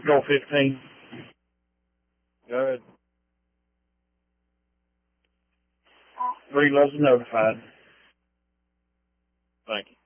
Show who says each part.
Speaker 1: Control 15.
Speaker 2: Go ahead.
Speaker 1: Reloads notified.
Speaker 2: Thank you.